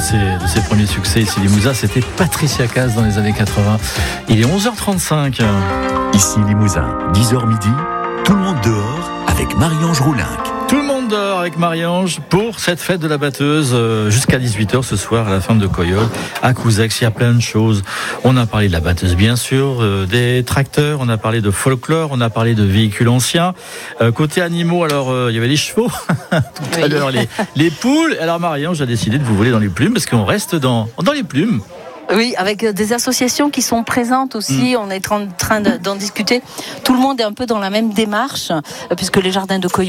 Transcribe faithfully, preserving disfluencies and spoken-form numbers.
ses, de ses premiers succès ici Limousin, c'était Patricia Cass dans les années quatre-vingts. Il est onze heures trente-cinq. Ici Limousin, dix heures midi, tout le monde dehors avec Marie-Ange Roulinck. Tout le monde dort avec Marie-Ange pour cette fête de la batteuse euh, jusqu'à dix-huit heures ce soir à la ferme de Coyol à Couzex. Il y a plein de choses. On a parlé de la batteuse bien sûr, euh, des tracteurs, on a parlé de folklore, on a parlé de véhicules anciens. Euh, côté animaux, alors euh, il y avait les chevaux, tout oui. à l'heure les, les poules. Alors Marie-Ange a décidé de vous voler dans les plumes parce qu'on reste dans, dans les plumes. Oui, avec des associations qui sont présentes aussi. Mmh. On est en train d'en discuter. Tout le monde est un peu dans la même démarche, puisque les jardins de Coyol